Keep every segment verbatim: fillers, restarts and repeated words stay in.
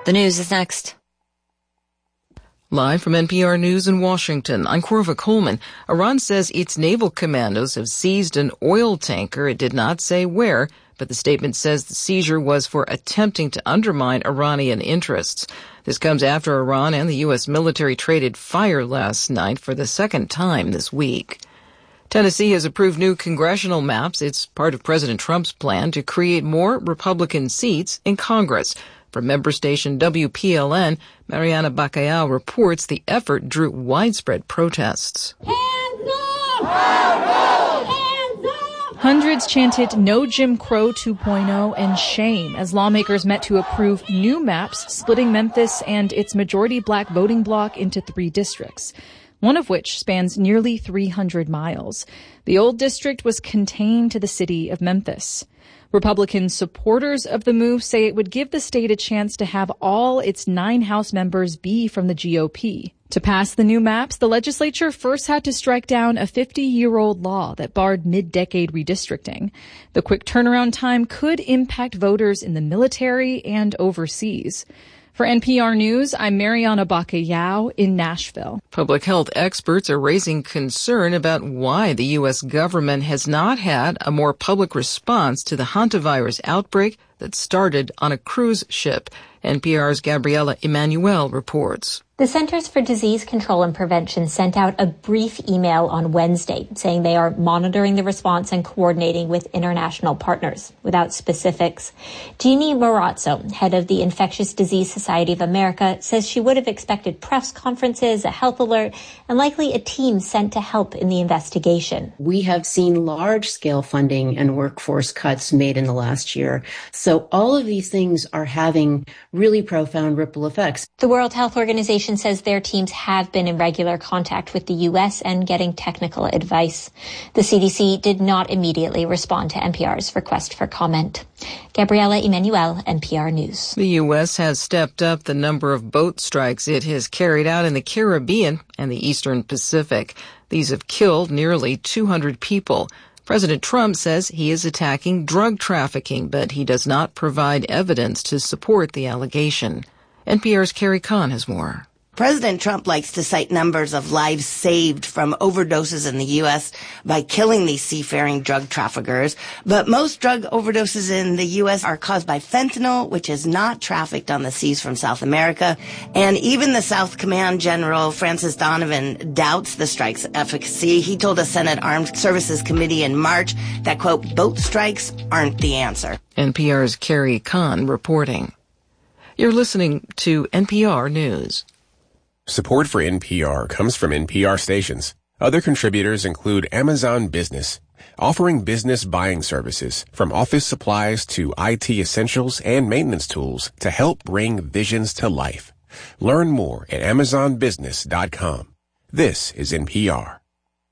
The news is next. Live from N P R News in Washington, I'm Corva Coleman. Iran says its naval commandos have seized an oil tanker. It did not say where, but the statement says the seizure was for attempting to undermine Iranian interests. This comes after Iran and the U S military traded fire last night for the second time this week. Tennessee has approved new congressional maps. It's part of President Trump's plan to create more Republican seats in Congress. From member station W P L N, Mariana Bacallao reports the effort drew widespread protests. Hands up! Hands up! Hands up! Hundreds chanted "No Jim Crow two point oh" and shame as lawmakers met to approve new maps splitting Memphis and its majority black voting bloc into three districts, one of which spans nearly three hundred miles. The old district was contained to the city of Memphis. Republican supporters of the move say it would give the state a chance to have all its nine House members be from the G O P. To pass the new maps, the legislature first had to strike down a fifty-year-old law that barred mid-decade redistricting. The quick turnaround time could impact voters in the military and overseas. For N P R News, I'm Mariana Bacallao in Nashville. Public health experts are raising concern about why the U S government has not had a more public response to the hantavirus outbreak that started on a cruise ship. N P R's Gabriela Emanuel reports. The Centers for Disease Control and Prevention sent out a brief email on Wednesday saying they are monitoring the response and coordinating with international partners without specifics. Jeannie Marazzo, head of the Infectious Disease Society of America, says she would have expected press conferences, a health alert, and likely a team sent to help in the investigation. We have seen large-scale funding and workforce cuts made in the last year. So all of these things are having really profound ripple effects. The World Health Organization says their teams have been in regular contact with the U S and getting technical advice. The C D C did not immediately respond to N P R's request for comment. Gabriela Emanuel, N P R News. The U S has stepped up the number of boat strikes it has carried out in the Caribbean and the Eastern Pacific. These have killed nearly two hundred people. President Trump says he is attacking drug trafficking, but he does not provide evidence to support the allegation. N P R's Carrie Kahn has more. President Trump likes to cite numbers of lives saved from overdoses in the U S by killing these seafaring drug traffickers. But most drug overdoses in the U S are caused by fentanyl, which is not trafficked on the seas from South America. And even the South Command General, Francis Donovan, doubts the strike's efficacy. He told a Senate Armed Services Committee in March that, quote, boat strikes aren't the answer. N P R's Carrie Kahn reporting. You're listening to N P R News. Support for N P R comes from N P R stations. Other contributors include Amazon Business, offering business buying services from office supplies to I T essentials and maintenance tools to help bring visions to life. Learn more at amazon business dot com. This is N P R.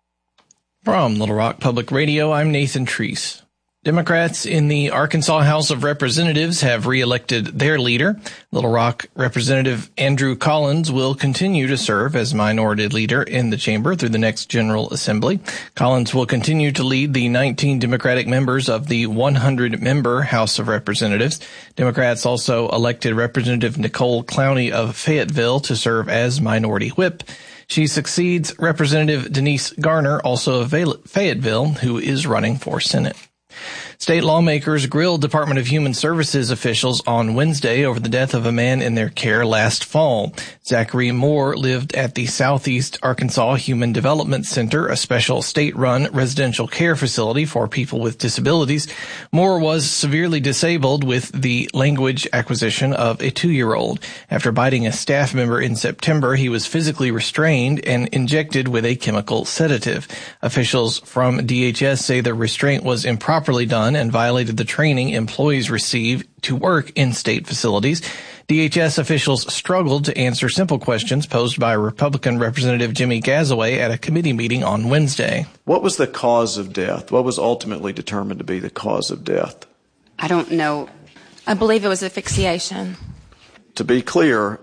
From Little Rock Public Radio, I'm Nathan Treese. Democrats in the Arkansas House of Representatives have reelected their leader. Little Rock Representative Andrew Collins will continue to serve as minority leader in the chamber through the next General Assembly. Collins will continue to lead the nineteen Democratic members of the one hundred member House of Representatives. Democrats also elected Representative Nicole Clowney of Fayetteville to serve as minority whip. She succeeds Representative Denise Garner, also of Fayetteville, who is running for Senate. State lawmakers grilled Department of Human Services officials on Wednesday over the death of a man in their care last fall. Zachary Moore lived at the Southeast Arkansas Human Development Center, a special state-run residential care facility for people with disabilities. Moore was severely disabled with the language acquisition of a two-year-old. After biting a staff member in September, he was physically restrained and injected with a chemical sedative. Officials from D H S say the restraint was improperly done and violated the training employees receive to work in state facilities. D H S officials struggled to answer simple questions posed by Republican Representative Jimmy Gazaway at a committee meeting on Wednesday. What was the cause of death? What was ultimately determined to be the cause of death? I don't know. I believe it was asphyxiation. To be clear,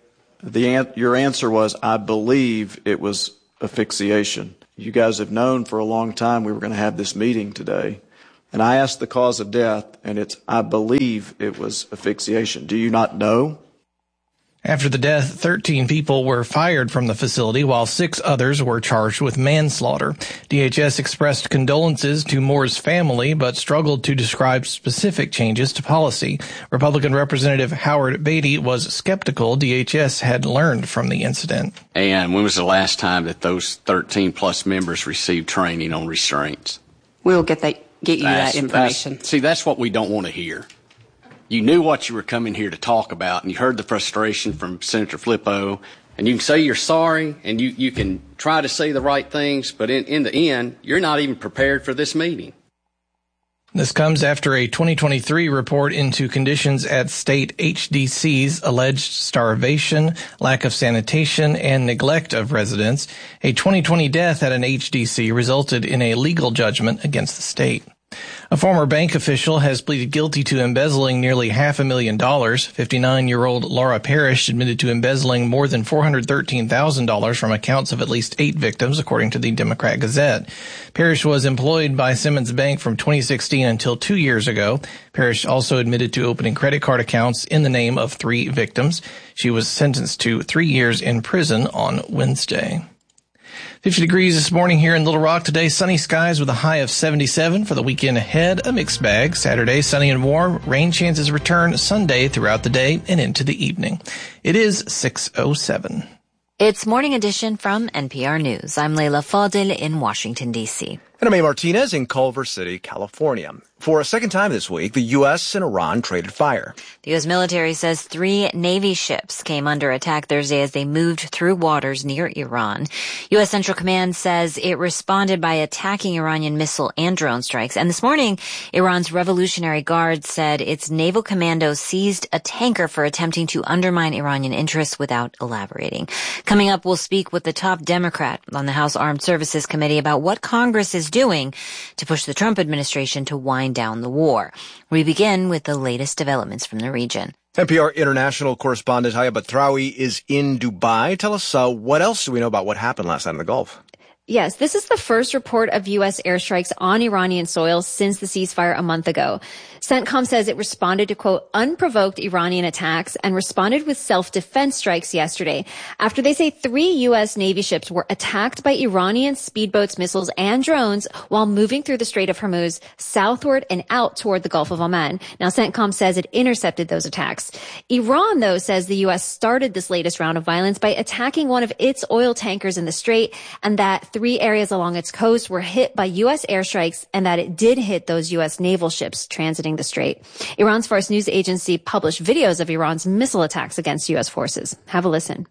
the your answer was, I believe it was asphyxiation. You guys have known for a long time we were going to have this meeting today. And I asked the cause of death, and it's, I believe it was asphyxiation. Do you not know? After the death, thirteen people were fired from the facility, while six others were charged with manslaughter. D H S expressed condolences to Moore's family, but struggled to describe specific changes to policy. Republican Representative Howard Beatty was skeptical D H S had learned from the incident. And when was the last time that those thirteen plus members received training on restraints? We'll get that, get you That's, that information. That's, see, that's what we don't want to hear. You knew what you were coming here to talk about, and you heard the frustration from Senator Flippo, and you can say you're sorry, and you, you can try to say the right things, but in, in the end, you're not even prepared for this meeting. This comes after a twenty twenty-three report into conditions at state H D Cs alleged starvation, lack of sanitation, and neglect of residents. A twenty twenty death at an H D C resulted in a legal judgment against the state. A former bank official has pleaded guilty to embezzling nearly half a million dollars. fifty-nine-year-old Laura Parrish admitted to embezzling more than four hundred thirteen thousand dollars from accounts of at least eight victims, according to the Democrat Gazette. Parrish was employed by Simmons Bank from twenty sixteen until two years ago. Parrish also admitted to opening credit card accounts in the name of three victims. She was sentenced to three years in prison on Wednesday. fifty degrees this morning here in Little Rock. Today, sunny skies with a high of seventy-seven. For the weekend ahead, a mixed bag. Saturday, sunny and warm. Rain chances return Sunday throughout the day and into the evening. It is six oh seven. It's Morning Edition from N P R News. I'm Leila Fadil in Washington, D C. And I'm A. Martinez in Culver City, California. For a second time this week, the U S and Iran traded fire. The U S military says three Navy ships came under attack Thursday as they moved through waters near Iran. U S Central Command says it responded by attacking Iranian missile and drone strikes. And this morning, Iran's Revolutionary Guard said its naval commandos seized a tanker for attempting to undermine Iranian interests without elaborating. Coming up, we'll speak with the top Democrat on the House Armed Services Committee about what Congress is doing to push the Trump administration to wind down the war. We begin with the latest developments from the region. N P R international correspondent Haya Batrawi is in Dubai. Tell us, uh, what else do we know about what happened last night in the Gulf? Yes, this is the first report of U S airstrikes on Iranian soil since the ceasefire a month ago. CENTCOM says it responded to, quote, unprovoked Iranian attacks and responded with self-defense strikes yesterday after they say three U S Navy ships were attacked by Iranian speedboats, missiles, and drones while moving through the Strait of Hormuz southward and out toward the Gulf of Oman. Now, CENTCOM says it intercepted those attacks. Iran, though, says the U S started this latest round of violence by attacking one of its oil tankers in the Strait, and that three areas along its coast were hit by U S airstrikes, and that it did hit those U S naval ships transiting the Strait. Iran's Fars news agency published videos of Iran's missile attacks against U S forces. Have a listen.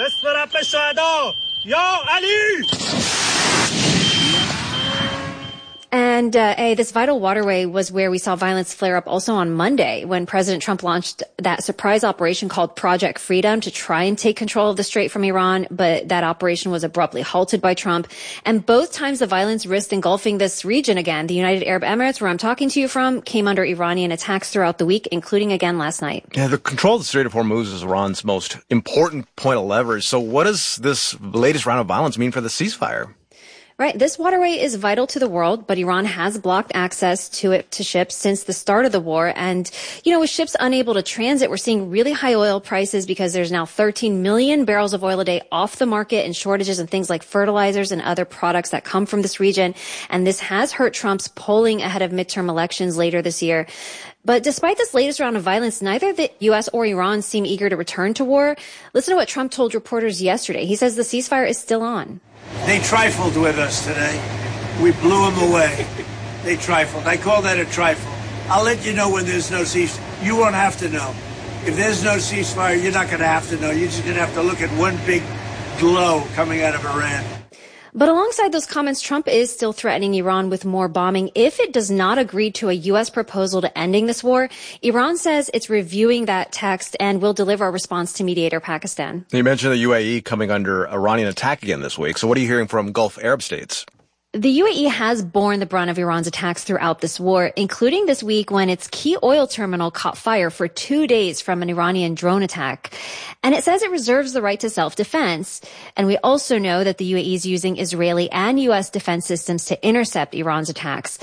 And uh, hey, this vital waterway was where we saw violence flare up also on Monday when President Trump launched that surprise operation called Project Freedom to try and take control of the strait from Iran. But that operation was abruptly halted by Trump. And both times the violence risked engulfing this region again. The United Arab Emirates, where I'm talking to you from, came under Iranian attacks throughout the week, including again last night. Yeah, the control of the Strait of Hormuz is Iran's most important point of leverage. So what does this latest round of violence mean for the ceasefire? Right. This waterway is vital to the world, but Iran has blocked access to it to ships since the start of the war. And, you know, with ships unable to transit, we're seeing really high oil prices because there's now thirteen million barrels of oil a day off the market and shortages in things like fertilizers and other products that come from this region. And this has hurt Trump's polling ahead of midterm elections later this year. But despite this latest round of violence, neither the U S or Iran seem eager to return to war. Listen to what Trump told reporters yesterday. He says the ceasefire is still on. They trifled with us today. We blew them away. They trifled. I call that a trifle. I'll let you know when there's no ceasefire. You won't have to know. If there's no ceasefire, you're not going to have to know. You're just going to have to look at one big glow coming out of Iran. But alongside those comments, Trump is still threatening Iran with more bombing if it does not agree to a U S proposal to ending this war. Iran says it's reviewing that text and will deliver a response to mediator Pakistan. You mentioned the U A E coming under Iranian attack again this week. So what are you hearing from Gulf Arab states? The U A E has borne the brunt of Iran's attacks throughout this war, including this week when its key oil terminal caught fire for two days from an Iranian drone attack. And it says it reserves the right to self-defense. And we also know that the U A E is using Israeli and U S defense systems to intercept Iran's attacks.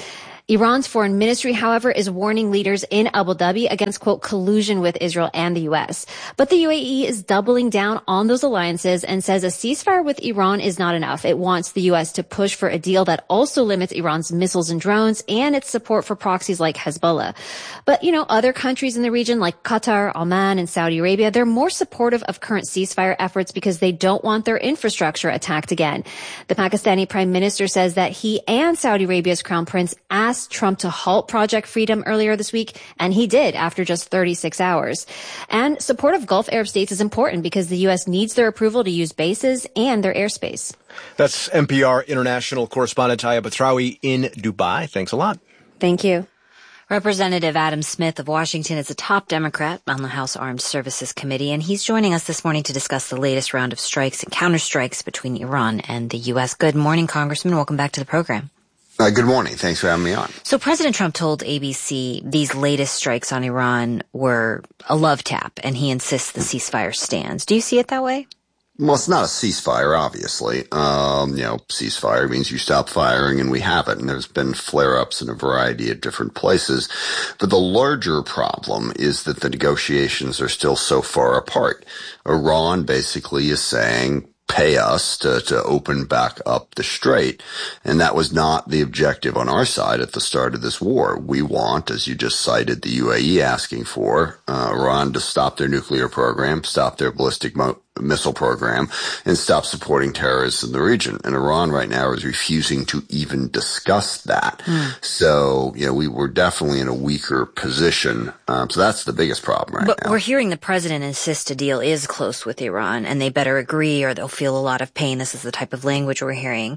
Iran's foreign ministry, however, is warning leaders in Abu Dhabi against, quote, collusion with Israel and the U S. But the U A E is doubling down on those alliances and says a ceasefire with Iran is not enough. It wants the U S to push for a deal that also limits Iran's missiles and drones and its support for proxies like Hezbollah. But, you know, other countries in the region like Qatar, Oman, and Saudi Arabia, they're more supportive of current ceasefire efforts because they don't want their infrastructure attacked again. The Pakistani prime minister says that he and Saudi Arabia's crown prince asked Trump to halt Project Freedom earlier this week, and he did after just thirty-six hours. And support of Gulf Arab states is important because the U S needs their approval to use bases and their airspace. That's N P R international correspondent Taya Batrawi in Dubai. Thanks a lot. Thank you. Representative Adam Smith of Washington is a top Democrat on the House Armed Services Committee, and he's joining us this morning to discuss the latest round of strikes and counterstrikes between Iran and the U S. Good morning, Congressman. Welcome back to the program. Uh, good morning. Thanks for having me on. So President Trump told A B C these latest strikes on Iran were a love tap, and he insists the ceasefire stands. Do you see it that way? Well, it's not a ceasefire, obviously. Um, you know, ceasefire means you stop firing, and we haven't. And there's been flare-ups in a variety of different places. But the larger problem is that the negotiations are still so far apart. Iran basically is saying, pay us to, to open back up the strait. And that was not the objective on our side at the start of this war. We want, as you just cited, the U A E asking for, uh, Iran to stop their nuclear program, stop their ballistic mo- missile program, and stop supporting terrorists in the region. And Iran right now is refusing to even discuss that. Mm. So, you know, we were definitely in a weaker position. Um, so that's the biggest problem right but now. But we're hearing the president insist a deal is close with Iran, and they better agree or they'll feel a lot of pain. This is the type of language we're hearing.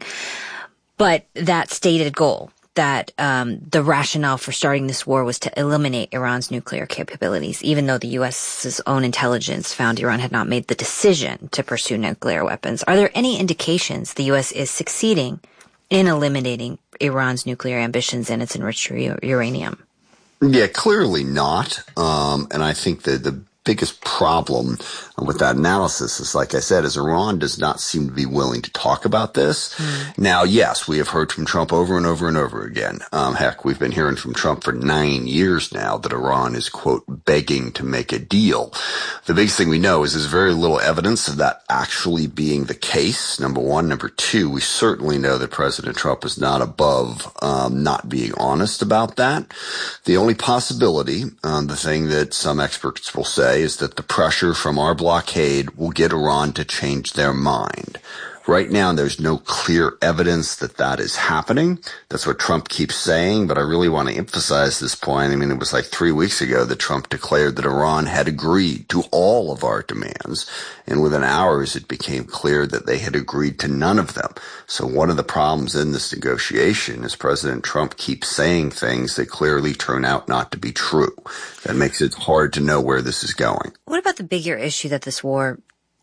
But that stated goal, that um, the rationale for starting this war was to eliminate Iran's nuclear capabilities, even though the U S's own intelligence found Iran had not made the decision to pursue nuclear weapons. Are there any indications the U S is succeeding in eliminating Iran's nuclear ambitions and its enriched u- uranium? Yeah, clearly not. Um, and I think that the biggest problem with that analysis is, like I said, is Iran does not seem to be willing to talk about this. Mm. Now, yes, we have heard from Trump over and over and over again. Um, heck, we've been hearing from Trump for nine years now that Iran is, quote, begging to make a deal. The biggest thing we know is there's very little evidence of that actually being the case, number one. Number two, we certainly know that President Trump is not above um, not being honest about that. The only possibility, um, the thing that some experts will say, is that the pressure from our blockade will get Iran to change their mind. Right now, there's no clear evidence that that is happening. That's what Trump keeps saying, but I really want to emphasize this point. I mean, it was like three weeks ago that Trump declared that Iran had agreed to all of our demands, and within hours it became clear that they had agreed to none of them. So one of the problems in this negotiation is President Trump keeps saying things that clearly turn out not to be true. That makes it hard to know where this is going. What about the bigger issue that this war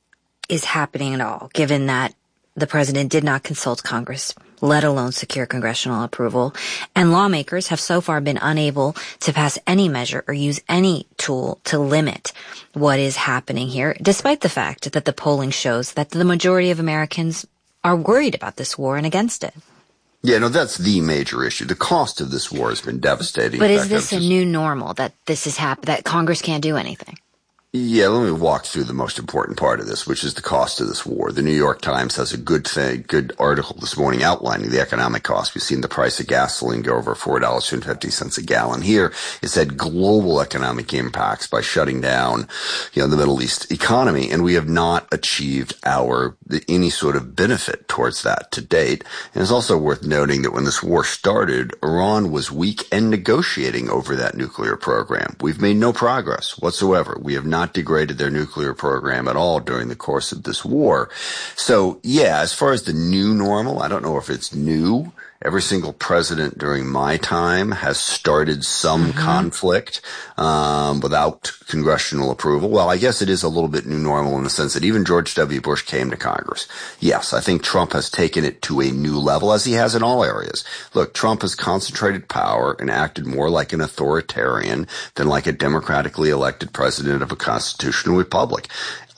is happening at all, given that the president did not consult Congress, let alone secure congressional approval, and lawmakers have so far been unable to pass any measure or use any tool to limit what is happening here, despite the fact that the polling shows that the majority of Americans are worried about this war and against it? Yeah, no, that's the major issue. The cost of this war has been devastating. But is this a new normal, that this is hap- that Congress can't do anything? Yeah, let me walk through the most important part of this, which is the cost of this war. The New York Times has a good thing, good article this morning outlining the economic cost. We've seen the price of gasoline go over four dollars and fifty cents a gallon. Here, it said global economic impacts by shutting down, you know, the Middle East economy, and we have not achieved our any sort of benefit towards that to date. And it's also worth noting that when this war started, Iran was weak and negotiating over that nuclear program. We've made no progress whatsoever. We have not Not degraded their nuclear program at all during the course of this war. So, yeah, as far as the new normal, I don't know if it's new. Every single president during my time has started some mm-hmm. conflict um, without congressional approval. Well, I guess it is a little bit new normal in the sense that even George W. Bush came to Congress. Yes, I think Trump has taken it to a new level, as he has in all areas. Look, Trump has concentrated power and acted more like an authoritarian than like a democratically elected president of a constitutional republic.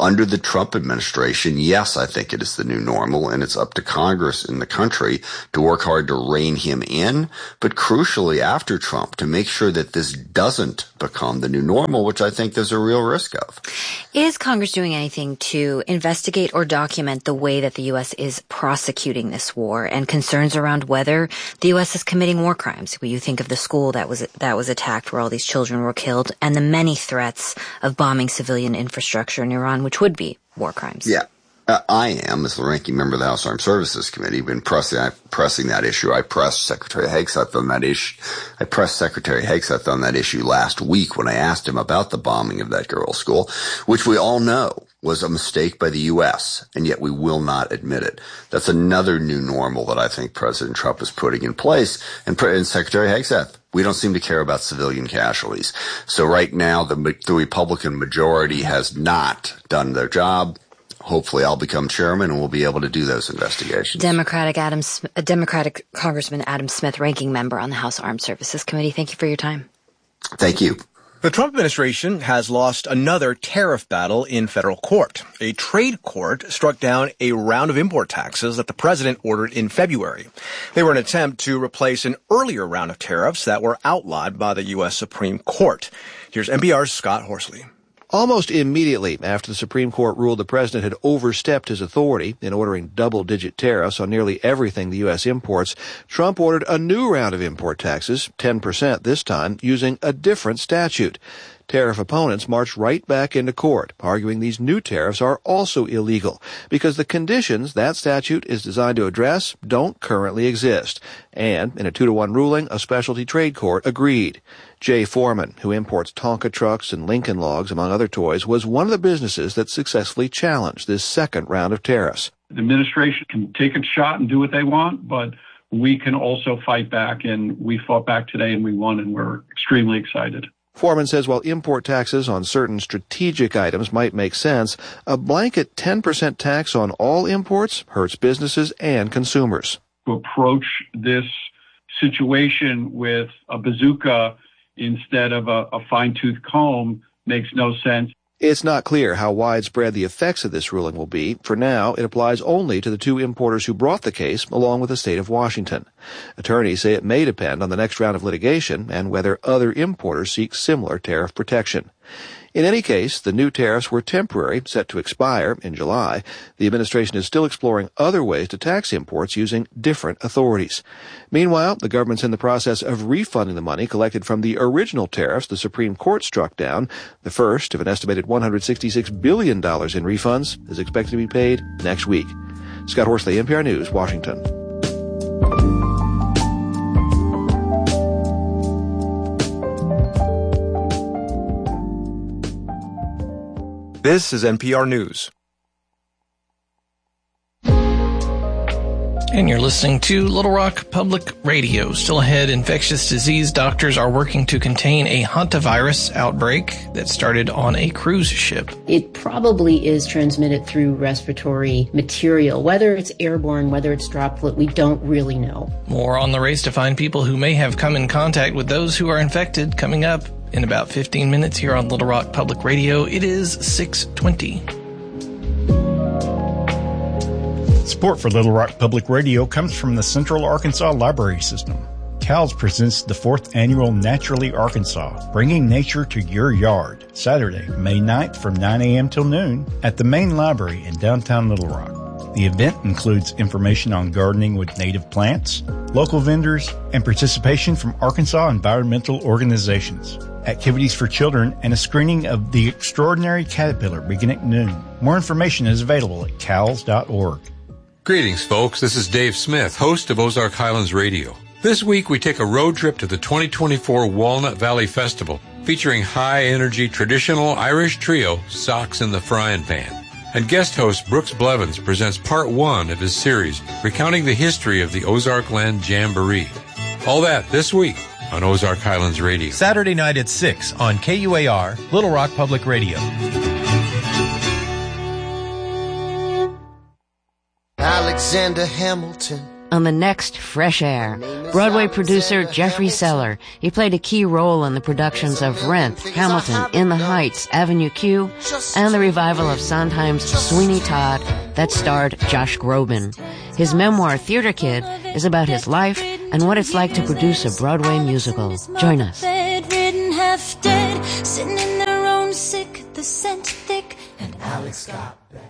under the Trump administration, yes, I think it is the new normal, and it's up to Congress in the country to work hard to rein him in, but crucially after Trump to make sure that this doesn't become the new normal, which I think there's a real risk of. Is Congress doing anything to investigate or document the way that the U S is prosecuting this war and concerns around whether the U S is committing war crimes? When you think of the school that was that was attacked where all these children were killed and the many threats of bombing civilian infrastructure in Iran, which would be war crimes. Yeah. Uh, I am, as the ranking member of the House Armed Services Committee, been pressing, I'm pressing that issue. I pressed Secretary Hegseth on that issue. I pressed Secretary Hegseth on that issue last week when I asked him about the bombing of that girls' school, which we all know was a mistake by the U S, and yet we will not admit it. That's another new normal that I think President Trump is putting in place. And, and Secretary Hegseth, we don't seem to care about civilian casualties. So right now, the, the Republican majority has not done their job. Hopefully I'll become chairman and we'll be able to do those investigations. Democratic Adam, Democratic Congressman Adam Smith, ranking member on the House Armed Services Committee. Thank you for your time. Thank you. The Trump administration has lost another tariff battle in federal court. A trade court struck down a round of import taxes that the president ordered in February. They were an attempt to replace an earlier round of tariffs that were outlawed by the U S Supreme Court. Here's N P R's Scott Horsley. Almost immediately after the Supreme Court ruled the president had overstepped his authority in ordering double-digit tariffs on nearly everything the U S imports, Trump ordered a new round of import taxes, ten percent this time, using a different statute. Tariff opponents marched right back into court, arguing these new tariffs are also illegal because the conditions that statute is designed to address don't currently exist. And in a two to one ruling, a specialty trade court agreed. Jay Foreman, who imports Tonka trucks and Lincoln Logs, among other toys, was one of the businesses that successfully challenged this second round of tariffs. The administration can take a shot and do what they want, but we can also fight back, and we fought back today and we won, and we're extremely excited. Foreman says while import taxes on certain strategic items might make sense, a blanket ten percent tax on all imports hurts businesses and consumers. To approach this situation with a bazooka instead of a, a fine-tooth comb makes no sense. It's not clear how widespread the effects of this ruling will be. For now, it applies only to the two importers who brought the case, along with the state of Washington. Attorneys say it may depend on the next round of litigation and whether other importers seek similar tariff protection. In any case, the new tariffs were temporary, set to expire in July. The administration is still exploring other ways to tax imports using different authorities. Meanwhile, the government's in the process of refunding the money collected from the original tariffs the Supreme Court struck down. The first of an estimated one hundred sixty-six billion dollars in refunds is expected to be paid next week. Scott Horsley, N P R News, Washington. This is N P R News. And you're listening to Little Rock Public Radio. Still ahead, infectious disease doctors are working to contain a hantavirus outbreak that started on a cruise ship. It probably is transmitted through respiratory material. Whether it's airborne, whether it's droplet, we don't really know. More on the race to find people who may have come in contact with those who are infected coming up in about fifteen minutes here on Little Rock Public Radio. It is six twenty. Support for Little Rock Public Radio comes from the Central Arkansas Library System. C A L S presents the fourth annual Naturally Arkansas, bringing nature to your yard, Saturday, May ninth from nine a.m. till noon at the main library in downtown Little Rock. The event includes information on gardening with native plants, local vendors, and participation from Arkansas environmental organizations. Activities for children, and a screening of The Extraordinary Caterpillar begin at noon. More information is available at cals dot org. Greetings, folks. This is Dave Smith, host of Ozark Highlands Radio. This week, we take a road trip to the twenty twenty-four Walnut Valley Festival, featuring high-energy traditional Irish trio, Socks in the Frying Pan. And guest host Brooks Blevins presents part one of his series, recounting the history of the Ozark Land Jamboree. All that this week on Ozark Highlands Radio. Saturday night at six on K U A R, Little Rock Public Radio. Alexander Hamilton on the next Fresh Air. Broadway producer Jeffrey Seller. He played a key role in the productions of Rent, Hamilton, In the Heights, Avenue Q, and the revival of Sondheim's Sweeney Todd that starred Josh Groban. His memoir, Theater Kid, is about his life and what it's like to produce a Broadway musical. Join us. Bedridden, half dead, sitting in their own sick, the scent thick, and Alex got better.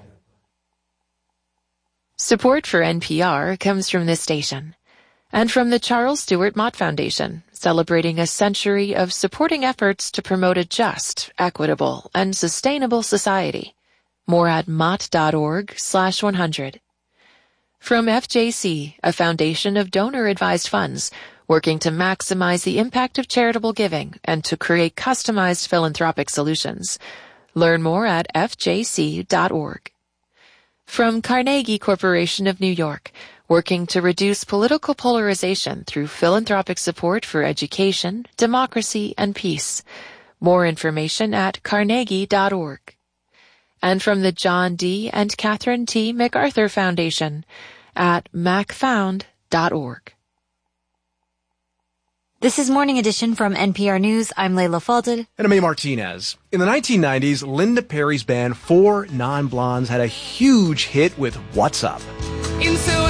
Support for N P R comes from this station and from the Charles Stewart Mott Foundation, celebrating a century of supporting efforts to promote a just, equitable, and sustainable society. More at mott.org slash 100. From F J C, a foundation of donor-advised funds, working to maximize the impact of charitable giving and to create customized philanthropic solutions. Learn more at f j c dot org. From Carnegie Corporation of New York, working to reduce political polarization through philanthropic support for education, democracy, and peace. More information at carnegie dot org. And from the John D. and Catherine T. MacArthur Foundation at mac found dot org. This is Morning Edition from N P R News. I'm Layla Falded. And I'm A. Martinez. In the nineteen nineties, Linda Perry's band Four Non-Blondes had a huge hit with What's Up.